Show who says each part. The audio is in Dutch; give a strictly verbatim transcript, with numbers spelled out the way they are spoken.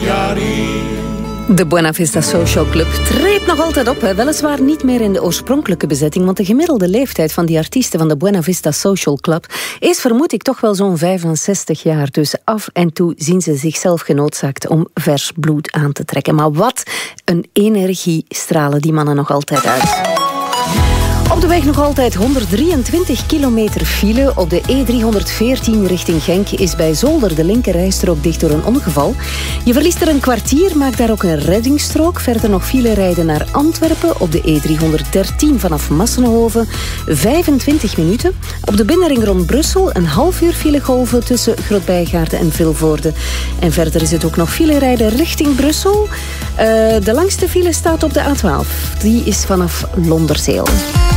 Speaker 1: De Buena Vista Social Club treedt nog altijd op, hè? Weliswaar niet meer in de oorspronkelijke bezetting, want de gemiddelde leeftijd van die artiesten van de Buena Vista Social Club is, vermoed ik, toch wel zo'n vijfenzestig jaar. Dus af en toe zien ze zichzelf genoodzaakt om vers bloed aan te trekken. Maar wat een energie stralen die mannen nog altijd uit. Op de weg nog altijd honderddrieëntwintig kilometer file. Op de E driehonderdveertien richting Genk is bij Zolder de linkerrijstrook dicht door een ongeval. Je verliest er een kwartier, maakt daar ook een reddingsstrook. Verder nog file rijden naar Antwerpen op de E driehonderddertien vanaf Massenhoven. vijfentwintig minuten. Op de binnenring rond Brussel een half uur filegolven tussen Grootbijgaarden en Vilvoorde. En verder is het ook nog file rijden richting Brussel. Uh, de langste file staat op de A twaalf. Die is vanaf Londerzeel.